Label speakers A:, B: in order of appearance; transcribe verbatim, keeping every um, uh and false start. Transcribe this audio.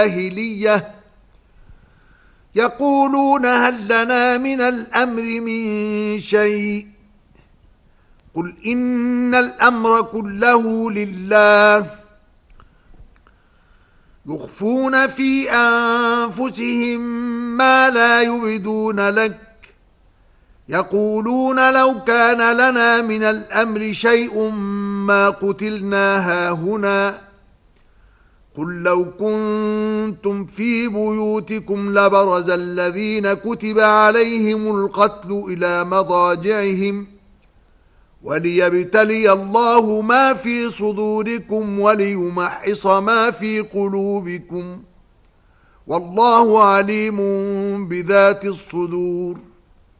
A: الجاهلية يقولون هل لنا من الأمر من شيء قل إن الأمر كله لله يخفون في أنفسهم ما لا يبدون لك يقولون لو كان لنا من الأمر شيء ما قتلنا هاهنا قل لو كنتم في بيوتكم لبرز الذين كتب عليهم القتل إلى مضاجعهم وليبتلي الله ما في صدوركم وليمحص ما في قلوبكم والله عليم بذات الصدور.